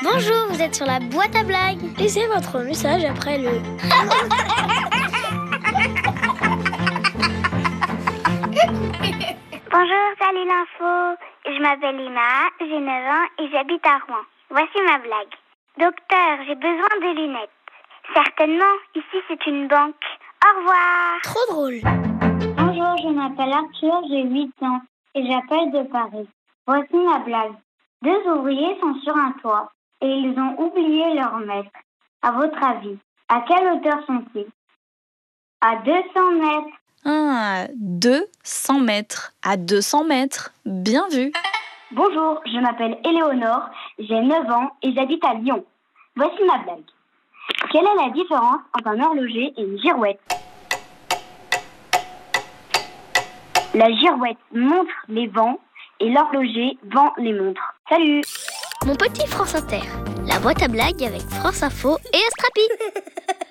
Bonjour, vous êtes sur la boîte à blagues. Laissez votre message après le... Bonjour, salut l'info. Je m'appelle Lina, j'ai 9 ans et j'habite à Rouen. Voici ma blague. Docteur, j'ai besoin de lunettes. Certainement, ici c'est une banque. Au revoir. Trop drôle. Bonjour, je m'appelle Arthur, j'ai 8 ans et j'appelle de Paris. Voici ma blague. 2 ouvriers sont sur un toit et ils ont oublié leur maître. À votre avis, à quelle hauteur sont-ils? À 200 mètres. Ah, 200 mètres. À 200 mètres. Bien vu. Bonjour, je m'appelle Éléonore, j'ai 9 ans et j'habite à Lyon. Voici ma blague. Quelle est la différence entre un horloger et une girouette? La girouette montre les vents et l'horloger vend les montres. Salut! Mon petit France Inter. La boîte à blagues avec France Info et Astrapi.